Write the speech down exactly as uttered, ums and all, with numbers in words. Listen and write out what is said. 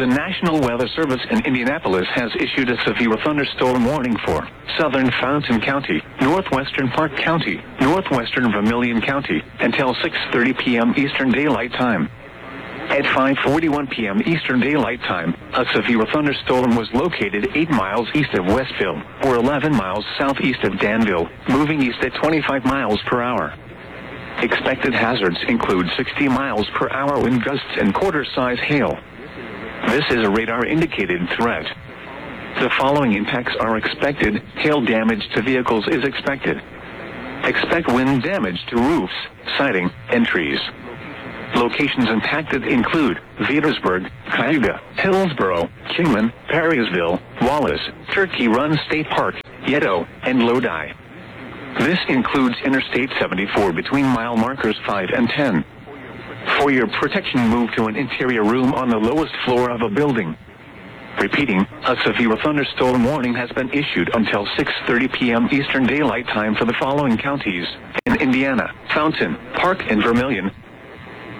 The National Weather Service in Indianapolis has issued a severe thunderstorm warning for southern Fountain County, northwestern Park County, northwestern Vermilion County, until six thirty p m Eastern Daylight Time. At five forty-one p m Eastern Daylight Time, a severe thunderstorm was located eight miles east of Westville, or eleven miles southeast of Danville, moving east at twenty-five miles per hour. Expected hazards include sixty miles per hour wind gusts and quarter-size hail. This is a radar-indicated threat. The following impacts are expected. Hail damage to vehicles is expected. Expect wind damage to roofs, siding, and trees. Locations impacted include Petersburg, Cayuga, Hillsborough, Kingman, Perrysville, Wallace, Turkey Run State Park, Yedo, and Lodi. This includes Interstate seventy-four between mile markers five and ten. For your protection, move to an interior room on the lowest floor of a building. Repeating, a severe thunderstorm warning has been issued until six thirty p m Eastern Daylight Time for the following counties: in Indiana, Fountain, Park, and Vermilion,